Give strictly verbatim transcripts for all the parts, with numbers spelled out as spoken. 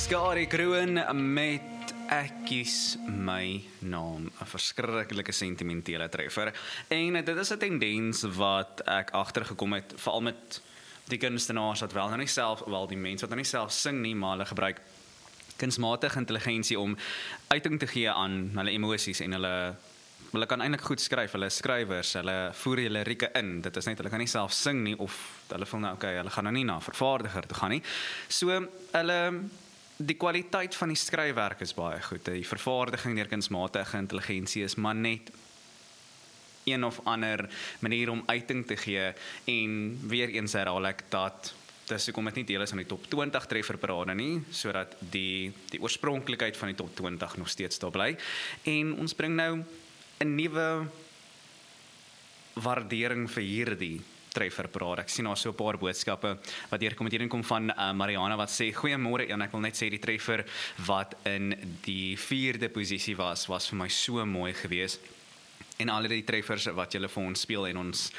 Skari Kroon met Ek kies my naam, 'n verskriklike sentimentele treffer. En dit is 'n tendens wat ek agtergekom het, veral met die kunstenaars wat wel nou nie self, wel die mense wat nou nie self sing nie, maar hulle gebruik kunsmatige intelligensie om uiting te gee aan hulle emosies en hulle Hulle kan eintlik goed skryf, hulle is skrywers, hulle voer die lirieke in. Dit is net, hulle kan nie self sing nie, of hulle voel nou, okay, hulle gaan nou nie na 'n vervaardiger toe gaan nie. So, hulle, die kwaliteit van die skryfwerk is baie goed. Die vervaardiging deur kunsmatige intelligensie is maar net een of ander manier om uiting te gee, en weer eens herhaal ek dat dis hoekom dit nie deel is aan die top twintig trefferparade nie, sodat die, die oorspronklikheid van die top twintig nog steeds daar bly. En ons bring nou 'n nuwe waardering vir hierdie trefferparade. Ek sien daar so 'n paar boodskappe wat deurkom. Dit kom van uh, Mariana wat sê, goeiemôre, en ek wil net sê die treffer wat in die vierde posisie was, was vir my so mooi geweest. En al die treffers wat julle vir ons speel en ons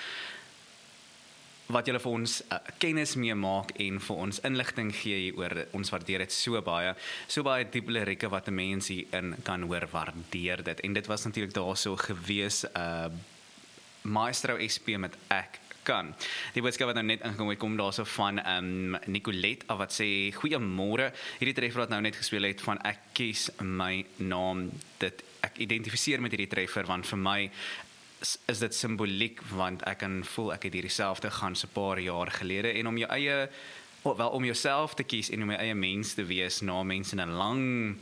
wat julle vir ons uh, kennis mee maak en vir ons inligting gee oor, ons waardeer dit so baie, so baie diep lirieke wat 'n mens hier in kan hoor, waardeer dit. En dit was natuurlik daar so gewees, uh, Maestro S P met Ek kan. Die boodskap wat nou net ingekom het, kom daar so van um, Nicolette, wat sê, goeiemôre, hierdie treffer wat nou net gespeel het van Ek kies my naam, dit, ek identifiseer met hierdie treffer, want vir my is dit simboliek, want ek kan voel ek het hierdie selfde gaan so 'n paar jaar gelede, en om jou eie, oh, wel om jouself te kies en om jou eie mens te wees na mense in 'n lang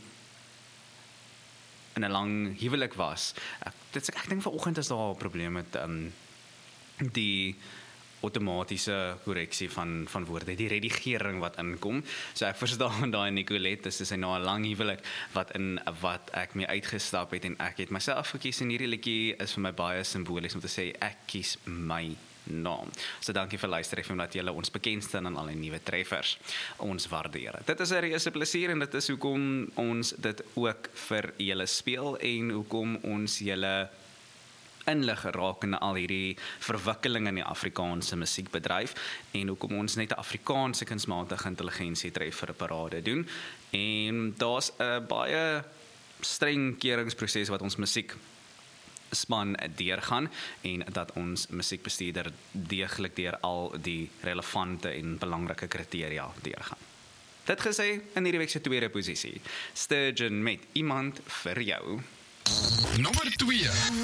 in 'n lang huwelik was. Ek, dit, ek dink vanoggend is daar 'n probleem met um, die outomatiese korreksie van, van woorde, die redigering wat inkom. So ek verstaan daai Nicolette, dis is na 'n lang huwelik wat in wat ek mee uitgestap het, en ek het myself gekies, en hierdie liedjie is vir my baie simbolies om te sê, ek kies my naam. So dankie vir luister, en dat julle ons bekend staan aan al die nuwe treffers. Ons waardeer. Dit is 'n reuse plesier, en dit is hoekom ons dit ook vir julle speel, en hoekom ons julle inlig rakende al hierdie verwikkeling in die Afrikaanse musiekbedryf, en hoekom ons net 'n Afrikaanse kunsmatige intelligensie trefferparade doen. En daar's 'n baie streng keuringsproses wat ons musiek span deurgaan, en dat ons musiekbestuurder deeglik deur al die relevante en belangrike kriteria deurgaan. Dit gesê, in hierdie week se tweede posisie, Sturgeon met Iemand vir jou. Nommer twee.